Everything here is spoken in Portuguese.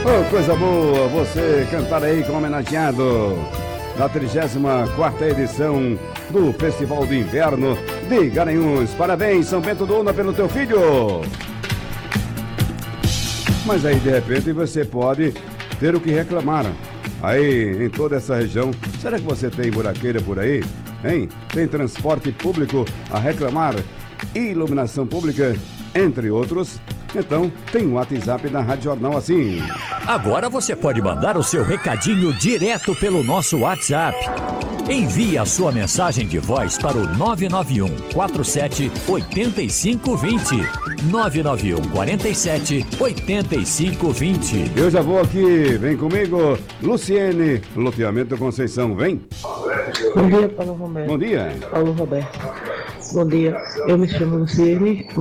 Oh, coisa boa, você cantar aí com homenageado na 34ª edição do Festival de Inverno de Garanhuns. Parabéns, São Bento do Una, pelo teu filho. Mas aí, de repente, você pode ter o que reclamar. Aí, em toda essa região, será que você tem buraqueira por aí? Hein? Tem transporte público a reclamar? Iluminação pública, entre outros? Então, tem o WhatsApp da Rádio Jornal assim. Agora você pode mandar o seu recadinho direto pelo nosso WhatsApp. Envie a sua mensagem de voz para o 991 47 8520. 991 47 8520. Eu já vou aqui, vem comigo, Luciene, Loteamento Conceição, vem. Bom dia, Paulo Roberto. Bom dia. Paulo Roberto. Bom dia, eu me chamo Luciene.